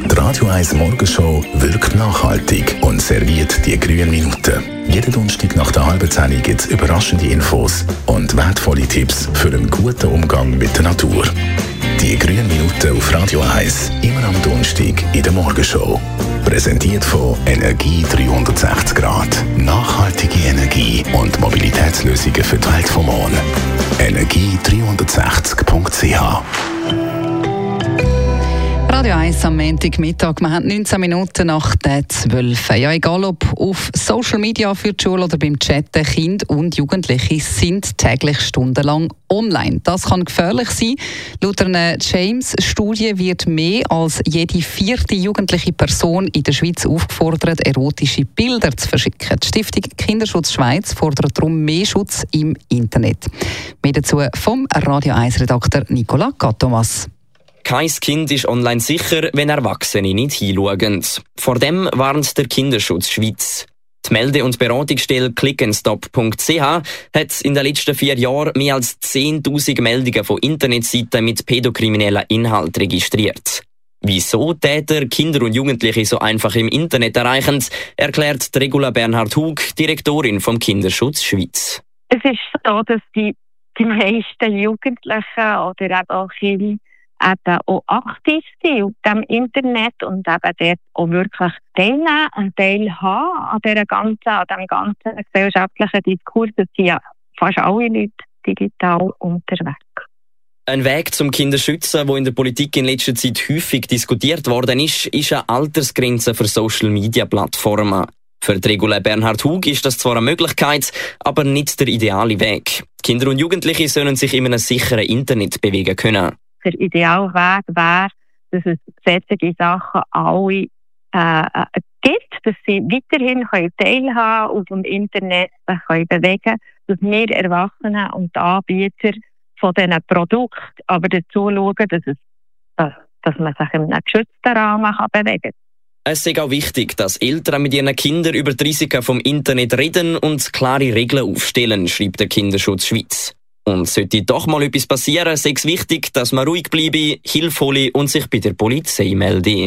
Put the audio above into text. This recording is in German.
Die Radio 1 Morgenshow wirkt nachhaltig und serviert die grünen Minuten. Jeden Donnerstag nach der halben 10 gibt es überraschende Infos und wertvolle Tipps für einen guten Umgang mit der Natur. Die grünen Minuten auf Radio 1, immer am Donnerstag in der Morgenshow. Präsentiert von Energie 360 Grad. Nachhaltige Energie und Mobilitätslösungen für die Welt vom Morgen. Energie360.ch. Radio 1 am Montagmittag. Wir haben 19 Minuten nach der 12. Ja, egal ob auf Social Media für die Schule oder beim Chatten, Kinder und Jugendliche sind täglich stundenlang online. Das kann gefährlich sein. Laut einer James-Studie wird mehr als jede 4. jugendliche Person in der Schweiz aufgefordert, erotische Bilder zu verschicken. Die Stiftung Kinderschutz Schweiz fordert darum mehr Schutz im Internet. Mehr dazu vom Radio 1-Redakteur Nicola Gattomas. Kein Kind ist online sicher, wenn Erwachsene nicht hinschauen. Vor dem warnt der Kinderschutz Schweiz. Die Melde- und Beratungsstelle clickenstop.ch hat in den letzten 4 Jahren mehr als 10.000 Meldungen von Internetseiten mit pädokriminellen Inhalt registriert. Wieso Täter Kinder und Jugendliche so einfach im Internet erreichen, erklärt Regula Bernhard Hug, Direktorin vom Kinderschutz Schweiz. Es ist so, dass die meisten Jugendlichen oder eben auch Kinder eben auch aktiv sind auf dem Internet und eben dort auch wirklich teilnehmen und teilhaben an dem ganzen gesellschaftlichen Diskurs. Es sind ja fast alle Leute digital unterwegs. Ein Weg zum Kinderschützen, der in der Politik in letzter Zeit häufig diskutiert worden ist eine Altersgrenze für Social-Media-Plattformen. Für die Regula Bernhard Hug ist das zwar eine Möglichkeit, aber nicht der ideale Weg. Kinder und Jugendliche sollen sich in einem sicheren Internet bewegen können. Der ideale Weg wäre, dass es solche Sachen alle gibt, dass sie weiterhin teilhaben auf dem Internet, sich bewegen können, dass wir Erwachsenen und die Anbieter von diesen Produkten aber dazu schauen, dass man sich in einem geschützten Rahmen bewegen kann. Es ist auch wichtig, dass Eltern mit ihren Kindern über die Risiken vom Internet reden und klare Regeln aufstellen, schreibt der Kinderschutz Schweiz. Und sollte doch mal etwas passieren, sei es wichtig, dass man ruhig bleibe, Hilfe hole und sich bei der Polizei melde.